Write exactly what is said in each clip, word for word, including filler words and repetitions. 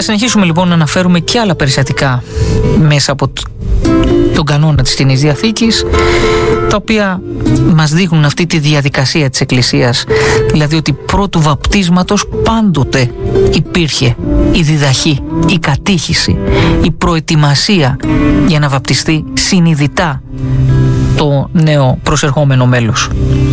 Θα συνεχίσουμε λοιπόν να αναφέρουμε και άλλα περιστατικά μέσα από τον κανόνα της Καινής Διαθήκης, τα οποία μας δείχνουν αυτή τη διαδικασία της Εκκλησίας, δηλαδή ότι πρώτου βαπτίσματος πάντοτε υπήρχε η διδαχή, η κατήχηση, η προετοιμασία για να βαπτιστεί συνειδητά το νέο προσερχόμενο μέλος.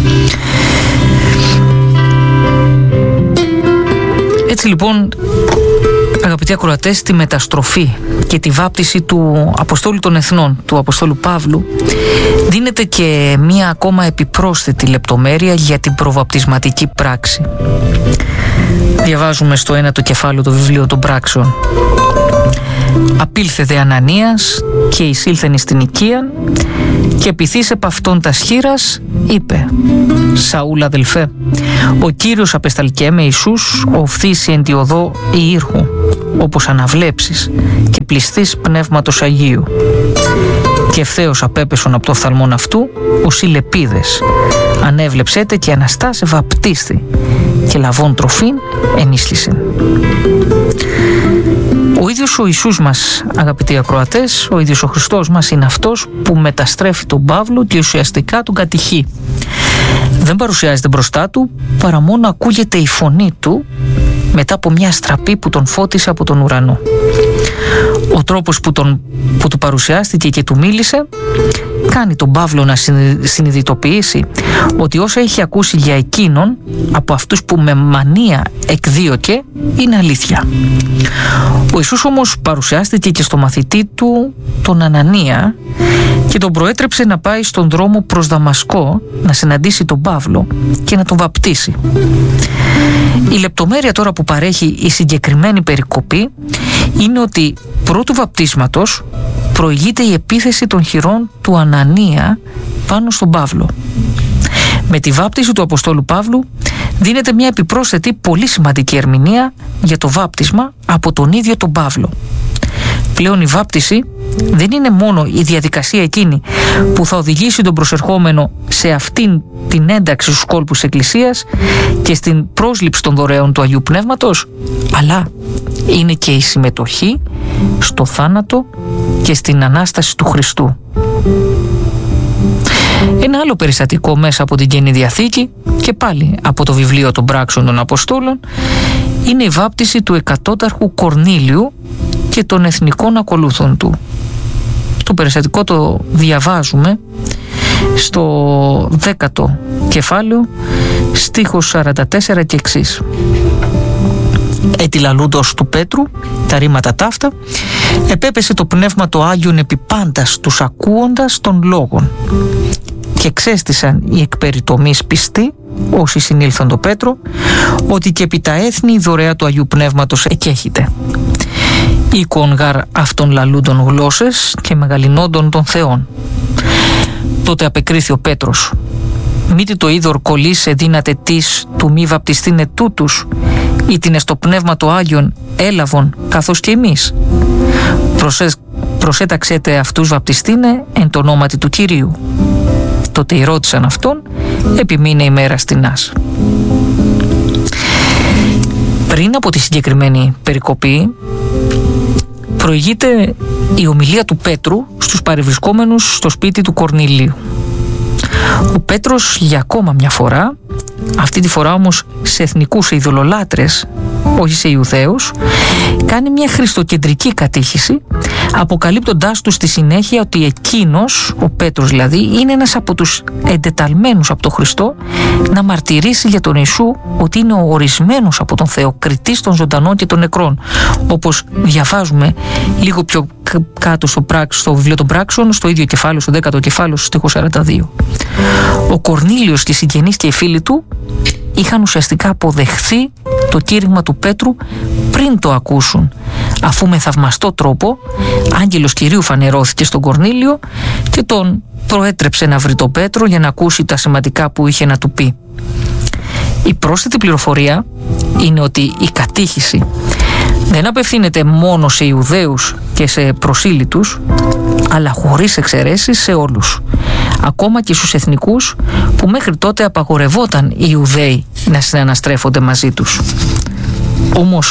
Έτσι λοιπόν, αγαπητοί ακροατές, τη μεταστροφή και τη βάπτιση του Αποστόλου των Εθνών, του Αποστόλου Παύλου, δίνεται και μία ακόμα επιπρόσθετη λεπτομέρεια για την προβαπτισματική πράξη. Διαβάζουμε στο ένατο κεφάλαιο του βιβλίου των Πράξεων: «Απήλθε δε Ανανίας και εισήλθεν εις την οικίαν και επιθύς επ' αυτόν τας χείρας, είπε: Σαούλ αδελφέ, ο Κύριος απεσταλκέ με Ιησούς οφθήσει εν τη οδό Ιήρχου, όπως αναβλέψεις και πληστής πνεύματος Αγίου. Και ευθέως απέπεσον από το οφθαλμόν αυτού ως οι λεπίδες, ανέβλεψέτε και αναστάσε βαπτίστη και λαβών τροφήν ενίσχυσεν». Ο ίδιος ο Ιησούς μας, αγαπητοί ακροατές, ο ίδιος ο Χριστός μας είναι αυτός που μεταστρέφει τον Παύλο και ουσιαστικά τον κατηχεί. Δεν παρουσιάζεται μπροστά του, παρά μόνο ακούγεται η φωνή του μετά από μια στραπή που τον φώτισε από τον ουρανό. Ο τρόπος που, τον, που του παρουσιάστηκε και του μίλησε κάνει τον Παύλο να συνειδητοποιήσει ότι όσα έχει ακούσει για εκείνον από αυτούς που με μανία εκδίωκε είναι αλήθεια. Ο Ιησούς όμως παρουσιάστηκε και στο μαθητή του, τον Ανανία, και τον προέτρεψε να πάει στον δρόμο προς Δαμασκό να συναντήσει τον Παύλο και να τον βαπτίσει. Η λεπτομέρεια τώρα που παρέχει η συγκεκριμένη περικοπή είναι ότι πρώτου βαπτίσματος προηγείται η επίθεση των χειρών του Ανανία πάνω στον Παύλο. Με τη βάπτιση του Αποστόλου Παύλου δίνεται μια επιπρόσθετη πολύ σημαντική ερμηνεία για το βάπτισμα από τον ίδιο τον Παύλο. Πλέον η βάπτιση δεν είναι μόνο η διαδικασία εκείνη που θα οδηγήσει τον προσερχόμενο σε αυτήν την ένταξη στους κόλπους της Εκκλησίας και στην πρόσληψη των δωρεών του Αγίου Πνεύματος, αλλά είναι και η συμμετοχή στο θάνατο και στην Ανάσταση του Χριστού. Ένα άλλο περιστατικό μέσα από την Καινή Διαθήκη και πάλι από το βιβλίο των Πράξεων των Αποστόλων είναι η βάπτιση του εκατόνταρχου Κορνήλιου και των εθνικών ακολούθων του. Το περιστατικό το διαβάζουμε στο δέκατο κεφάλαιο, στίχος σαράντα τέσσερα και εξής. «Έτι λαλούντος του Πέτρου τα ρήματα ταύτα, επέπεσε το πνεύμα το Άγιον επί πάντας τους ακούοντας των λόγων. Και ξέστησαν οι εκπεριτομείς πιστοί, όσοι συνήλθαν το Πέτρο, ότι και επί τα έθνη η δωρεά του Αγίου Πνεύματος εκέχεται. Οίκον γαρ αυτών λαλούντων γλώσσες και μεγαλυνόντων των Θεών. Τότε απεκρίθη ο Πέτρος: μήτι το είδωρ κολλής εδύνατε της του μη βαπτιστήνε τούτους, ή την στο πνεύμα το Άγιον έλαβον καθώς και εμείς. Προσέ, προσέταξέτε αυτούς βαπτιστήνε εν το ονόματι του Κυρίου. Τότε ρώτησαν αυτόν, επιμείνε ημέρα στινάς». Πριν από τη συγκεκριμένη περικοπή προηγείται η ομιλία του Πέτρου στους παρευρισκόμενους στο σπίτι του Κορνηλίου. Ο Πέτρος για ακόμα μια φορά, αυτή τη φορά όμως σε εθνικούς ειδωλολάτρες, όχι σε Ιουδαίους, κάνει μια χριστοκεντρική κατήχηση, αποκαλύπτοντάς τους στη συνέχεια ότι εκείνος, ο Πέτρος δηλαδή, είναι ένας από τους εντεταλμένους από τον Χριστό να μαρτυρήσει για τον Ιησού ότι είναι ο ορισμένος από τον Θεό, κριτής των ζωντανών και των νεκρών, όπως διαβάζουμε λίγο πιο κάτω στο, πράξη, στο βιβλίο των Πράξεων, στο ίδιο κεφάλαιο, στο δέκατο κεφάλαιο, στο στίχο σαράντα δύο. Ο Κορνήλιος και οι συγγενείς και οι φίλοι του είχαν ουσιαστικά αποδεχθεί το κήρυγμα του Πέτρου πριν το ακούσουν, αφού με θαυμαστό τρόπο άγγελος Κυρίου φανερώθηκε στον Κορνήλιο και τον προέτρεψε να βρει τον Πέτρο για να ακούσει τα σημαντικά που είχε να του πει. Η πρόσθετη πληροφορία είναι ότι η κατήχηση δεν απευθύνεται μόνο σε Ιουδαίους και σε προσήλυτους, αλλά χωρίς εξαιρέσεις σε όλους, ακόμα και στους εθνικούς που μέχρι τότε απαγορευόταν οι Ιουδαίοι να συναναστρέφονται μαζί τους. Όμως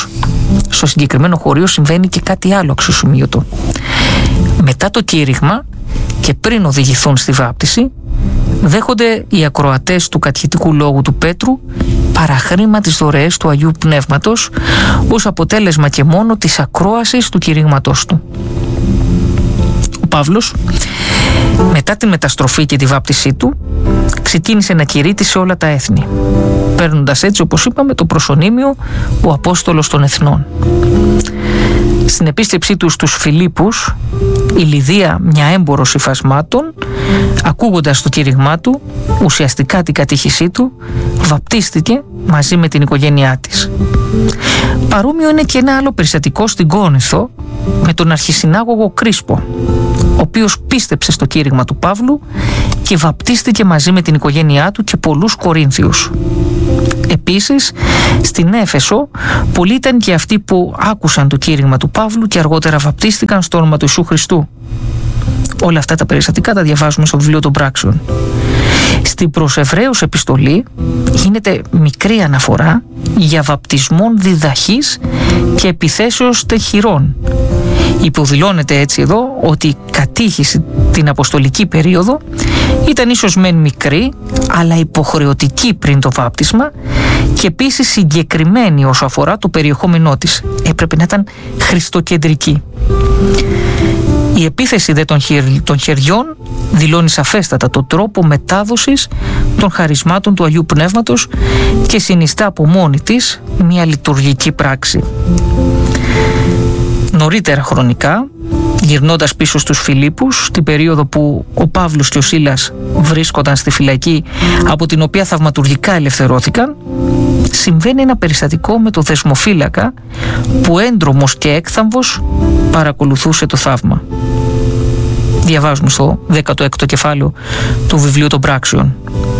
Στο συγκεκριμένο χωρίο συμβαίνει και κάτι άλλο αξιοσημείωτο. Μετά το κήρυγμα και πριν οδηγηθούν στη βάπτιση, δέχονται οι ακροατές του κατηχητικού λόγου του Πέτρου παραχρήμα τις δωρεές του Αγίου Πνεύματος ως αποτέλεσμα και μόνο της ακρόασης του κηρύγματός του. Ο Παύλος, μετά τη μεταστροφή και τη βάπτισή του, ξεκίνησε να κηρύττει σε όλα τα έθνη, παίρνοντας έτσι, όπως είπαμε, το προσωνύμιο ο Απόστολος των Εθνών. Στην επίσκεψή του στους Φιλίππους, η Λιδία, μια έμπορος υφασμάτων, ακούγοντας το κήρυγμά του, ουσιαστικά την κατήχησή του, βαπτίστηκε μαζί με την οικογένειά της. Παρόμοιο είναι και ένα άλλο περιστατικό στην Κόρινθο με τον αρχισυνάγωγο Κρίσπο, ο οποίος πίστεψε στο κήρυγμα του Παύλου και βαπτίστηκε μαζί με την οικογένειά του και πολλούς Κορίνθιους. Επίσης, στην Έφεσο, πολλοί ήταν και αυτοί που άκουσαν το κήρυγμα του Παύλου και αργότερα βαπτίστηκαν στο όνομα του Ιησού Χριστού. Όλα αυτά τα περιστατικά τα διαβάζουμε στο βιβλίο των Πράξεων. Στην προς Εβραίους επιστολή γίνεται μικρή αναφορά για βαπτισμόν διδαχής και επιθέσεως τεχειρών. Υποδηλώνεται έτσι εδώ ότι η κατήχηση την αποστολική περίοδο ήταν ίσως μεν μικρή, αλλά υποχρεωτική πριν το βάπτισμα και επίσης συγκεκριμένη όσο αφορά το περιεχόμενό της. Έπρεπε να ήταν χριστοκεντρική. Η επίθεση δε των, χερ, των χεριών δηλώνει σαφέστατα τον τρόπο μετάδοσης των χαρισμάτων του Αγίου Πνεύματος και συνιστά από μόνη της μια λειτουργική πράξη. Νωρίτερα χρονικά, γυρνώντας πίσω στους Φιλίππους, την περίοδο που ο Παύλος και ο Σίλας βρίσκονταν στη φυλακή από την οποία θαυματουργικά ελευθερώθηκαν, συμβαίνει ένα περιστατικό με το δεσμοφύλακα που έντρομος και έκθαμβος παρακολουθούσε το θαύμα. Διαβάζουμε στο δέκατο έκτο κεφάλαιο του βιβλίου των Πράξεων.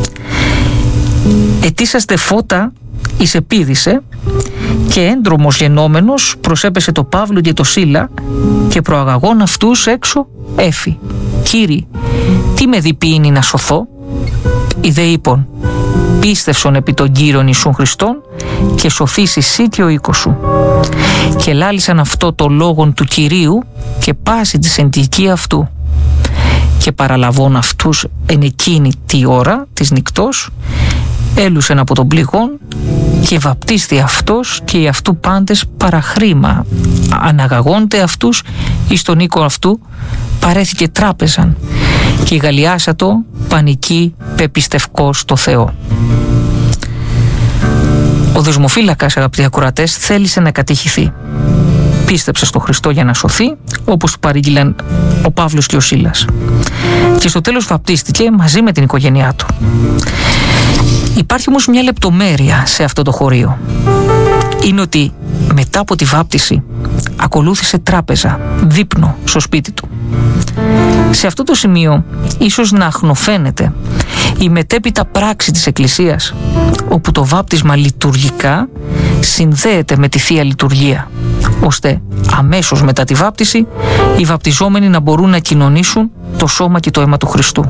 «Ετήσαστε φώτα εις επίδησε και έντρομος γενόμενος προσέπεσε το Παύλο και το Σίλα και προαγαγών αυτούς έξω έφη. Κύριοι, τι με διποιήνει να σωθώ? Οι δε είπων, πίστευσον επί των Κύριων Ιησούν Χριστόν και σωθείς εσύ και ο οίκος σου. Και λάλησαν αυτό το λόγον του Κυρίου και πάση της εντική αυτού. Και παραλαβών αυτούς εν εκείνη τη ώρα της νυκτός, έλουσεν από τον πληγόν και βαπτίστη αυτός και οι αυτού πάντες παραχρήμα. Αναγαγόνται αυτούς εις τον οίκο αυτού παρέθηκε τράπεζαν και γαλλιάσατο πανική πεπιστευκός το Θεό». Ο δεσμοφύλακας, αγαπητοί ακροατές, θέλησε να κατηχηθεί. Πίστεψε στο Χριστό για να σωθεί, όπως του παρήγγειλαν ο Παύλος και ο Σίλας. Και στο τέλος βαπτίστηκε μαζί με την οικογένειά του. Υπάρχει όμως μια λεπτομέρεια σε αυτό το χωρίο. Είναι ότι μετά από τη βάπτιση ακολούθησε τράπεζα, δείπνο στο σπίτι του. Σε αυτό το σημείο ίσως να αχνοφαίνεται η μετέπειτα πράξη της Εκκλησίας, όπου το βάπτισμα λειτουργικά συνδέεται με τη Θεία Λειτουργία, ώστε αμέσως μετά τη βάπτιση οι βαπτιζόμενοι να μπορούν να κοινωνήσουν το σώμα και το αίμα του Χριστού.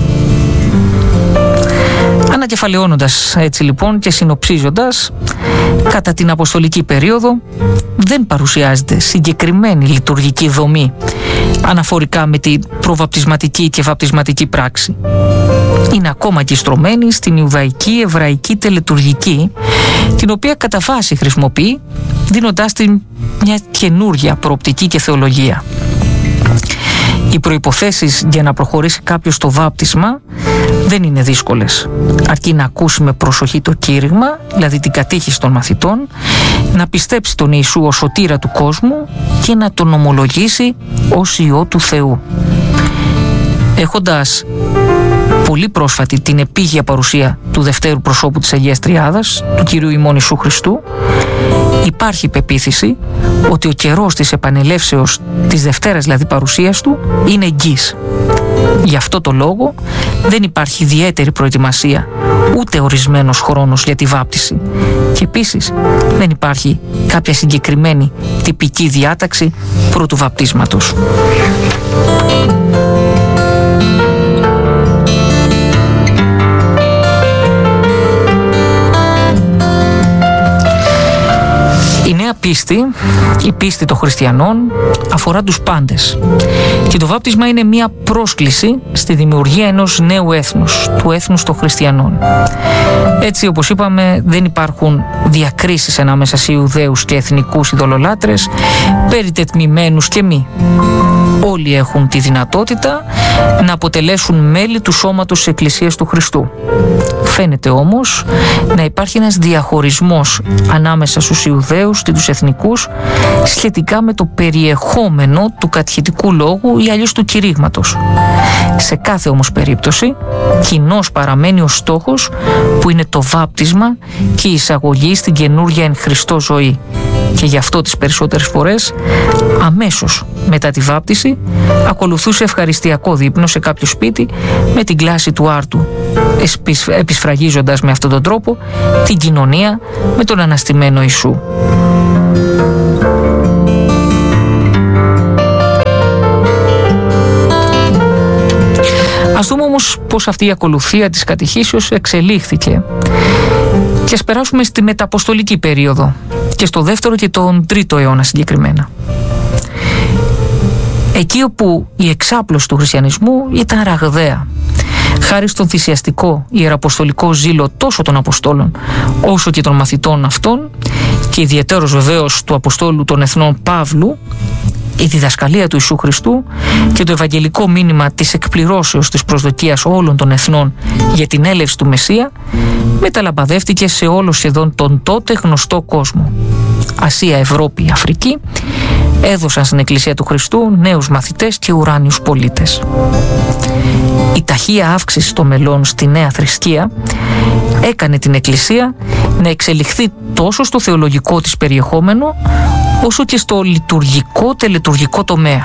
Ανακεφαλαιώνοντας έτσι λοιπόν και συνοψίζοντας, κατά την αποστολική περίοδο δεν παρουσιάζεται συγκεκριμένη λειτουργική δομή αναφορικά με την προβαπτισματική και βαπτισματική πράξη. Είναι ακόμα και στρωμένη στην Ιουδαϊκή Εβραϊκή τελετουργική, την οποία κατά βάση χρησιμοποιεί, δίνοντάς την μια καινούργια προοπτική και θεολογία. Οι προϋποθέσεις για να προχωρήσει κάποιος στο βάπτισμα δεν είναι δύσκολες. Αρκεί να ακούσει με προσοχή το κήρυγμα, δηλαδή την κατήχηση των μαθητών, να πιστέψει τον Ιησού ως σωτήρα του κόσμου και να τον ομολογήσει ως Υιό του Θεού. Έχοντας πολύ πρόσφατη την επίγεια παρουσία του δευτέρου προσώπου της Αγίας Τριάδας, του Κυρίου ημών Ιησού Χριστού, υπάρχει πεποίθηση ότι ο καιρός της επανελεύσεως της Δευτέρας, δηλαδή παρουσίας του, είναι εγγύς. Γι' αυτό το λόγο δεν υπάρχει ιδιαίτερη προετοιμασία, ούτε ορισμένος χρόνος για τη βάπτιση. Και επίσης δεν υπάρχει κάποια συγκεκριμένη τυπική διάταξη πρώτου βαπτίσματος. πίστη, η πίστη των χριστιανών αφορά τους πάντες και το βάπτισμα είναι μια πρόσκληση στη δημιουργία ενός νέου έθνους, του έθνους των χριστιανών. Έτσι, όπως είπαμε, δεν υπάρχουν διακρίσεις ανάμεσα σε Ιουδαίους και εθνικούς ειδωλολάτρες, περιτετμημένους και μη. Όλοι έχουν τη δυνατότητα να αποτελέσουν μέλη του σώματος της Εκκλησίας του Χριστού. Φαίνεται όμως να υπάρχει ένας διαχωρισμός ανάμεσα στους Ιουδαίους και τους εθνικούς σχετικά με το περιεχόμενο του κατηχητικού λόγου ή αλλιώς του κηρύγματος. Σε κάθε όμως περίπτωση, κοινός παραμένει ο στόχος που είναι το βάπτισμα και η εισαγωγή στην καινούργια εν Χριστώ ζωή. Και γι' αυτό τις περισσότερες φορές, αμέσως μετά τη βάπτιση, ακολουθούσε ευχαριστιακό δείπνο σε κάποιο σπίτι με την κλάση του άρτου, επισφραγίζοντας με αυτόν τον τρόπο την κοινωνία με τον αναστημένο Ιησού. Ας δούμε όμως πώς αυτή η ακολουθία της κατηχήσεως εξελίχθηκε και ας περάσουμε στη μεταποστολική περίοδο και στο δεύτερο και τον τρίτο αιώνα συγκεκριμένα. Εκεί όπου η εξάπλωση του χριστιανισμού ήταν ραγδαία, χάρη στον θυσιαστικό ιεραποστολικό ζήλο τόσο των Αποστόλων όσο και των μαθητών αυτών και ιδιαιτέρως βεβαίως του Αποστόλου των Εθνών Παύλου, η διδασκαλία του Ιησού Χριστού και το ευαγγελικό μήνυμα της εκπληρώσεως της προσδοκίας όλων των εθνών για την έλευση του Μεσσία μεταλαμπαδεύτηκε σε όλο σχεδόν τον τότε γνωστό κόσμο. Ασία, Ευρώπη, Αφρική έδωσαν στην Εκκλησία του Χριστού νέους μαθητές και ουράνιους πολίτες. Η ταχεία αύξηση των μελών στη νέα θρησκεία έκανε την Εκκλησία να εξελιχθεί τόσο στο θεολογικό της περιεχόμενο όσο και στο λειτουργικό τελετουργικό τομέα.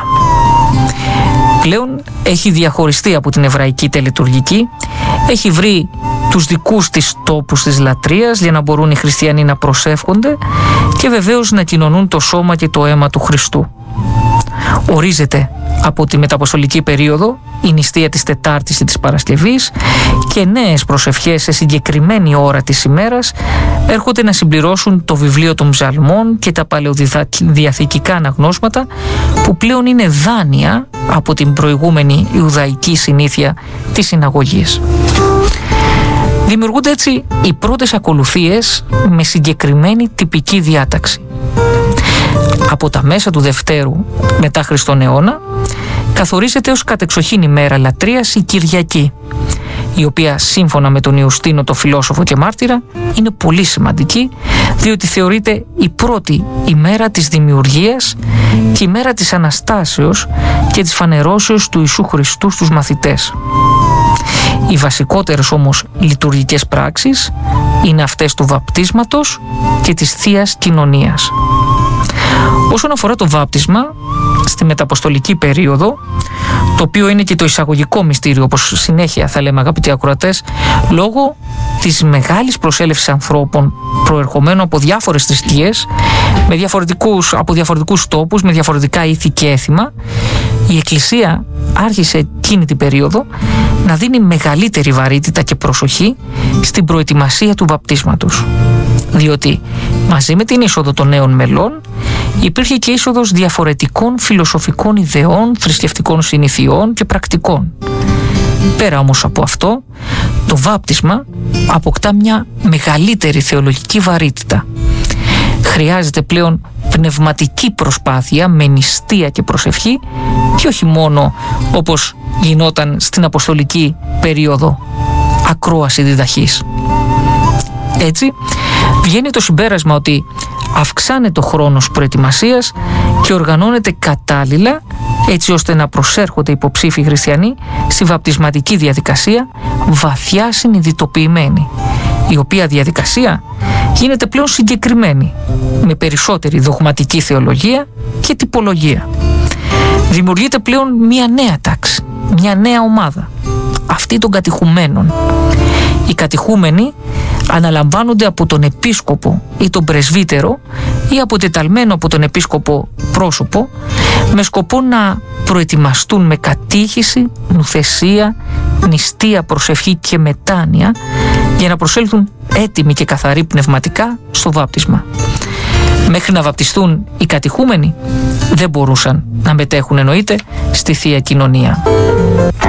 Πλέον έχει διαχωριστεί από την εβραϊκή τελετουργική, έχει βρει τους δικούς της τόπους της λατρείας για να μπορούν οι χριστιανοί να προσεύχονται και βεβαίως να κοινωνούν το σώμα και το αίμα του Χριστού. Ορίζεται από τη μεταποστολική περίοδο η νηστεία της Τετάρτης και της Παρασκευής και νέες προσευχές σε συγκεκριμένη ώρα της ημέρας έρχονται να συμπληρώσουν το βιβλίο των Ψαλμών και τα παλαιοδιαθηκικά αναγνώσματα που πλέον είναι δάνεια από την προηγούμενη Ιουδαϊκή συνήθεια της συναγωγής. Δημιουργούνται έτσι οι πρώτες ακολουθίες με συγκεκριμένη τυπική διάταξη. Από τα μέσα του Δευτέρου μετά Χριστόν αιώνα καθορίζεται ως κατεξοχήν ημέρα λατρείας η Κυριακή, η οποία σύμφωνα με τον Ιουστίνο το φιλόσοφο και μάρτυρα είναι πολύ σημαντική, διότι θεωρείται η πρώτη ημέρα της δημιουργίας και η μέρα της Αναστάσεως και της φανερώσεως του Ιησού Χριστού στους μαθητές. Οι βασικότερες όμως λειτουργικές πράξεις είναι αυτές του βαπτίσματος και της Θείας Κοινωνίας. Όσον αφορά το βάπτισμα, στη μεταποστολική περίοδο, το οποίο είναι και το εισαγωγικό μυστήριο, όπως συνέχεια θα λέμε αγαπητοί ακροατές, λόγω της μεγάλης προσέλευσης ανθρώπων προερχομένων από διάφορες θρησκείες, με διαφορετικούς, από διαφορετικούς τόπους, με διαφορετικά ήθη και έθιμα, η Εκκλησία άρχισε εκείνη την περίοδο να δίνει μεγαλύτερη βαρύτητα και προσοχή στην προετοιμασία του βαπτίσματος. Διότι μαζί με την είσοδο των νέων μελών υπήρχε και είσοδος διαφορετικών φιλοσοφικών ιδεών, θρησκευτικών συνηθιών και πρακτικών. Πέρα όμως από αυτό, το βάπτισμα αποκτά μια μεγαλύτερη θεολογική βαρύτητα. Χρειάζεται πλέον πνευματική προσπάθεια με νηστεία και προσευχή και όχι μόνο όπως γινόταν στην αποστολική περίοδο, ακρόαση διδαχής. Έτσι, βγαίνει το συμπέρασμα ότι αυξάνεται ο χρόνος προετοιμασίας και οργανώνεται κατάλληλα έτσι ώστε να προσέρχονται υποψήφοι χριστιανοί στη βαπτισματική διαδικασία βαθιά συνειδητοποιημένη, η οποία διαδικασία γίνεται πλέον συγκεκριμένη, με περισσότερη δογματική θεολογία και τυπολογία. Δημιουργείται πλέον μια νέα τάξη, μια νέα ομάδα, αυτή των κατηχουμένων. Οι κατηχούμενοι αναλαμβάνονται από τον επίσκοπο ή τον πρεσβύτερο ή αποτεταλμένο από τον επίσκοπο πρόσωπο με σκοπό να προετοιμαστούν με κατήχηση, νουθεσία, νηστεία, προσευχή και μετάνοια για να προσέλθουν έτοιμοι και καθαροί πνευματικά στο βάπτισμα. Μέχρι να βαπτιστούν οι κατηχούμενοι δεν μπορούσαν να μετέχουν, εννοείται, στη Θεία Κοινωνία.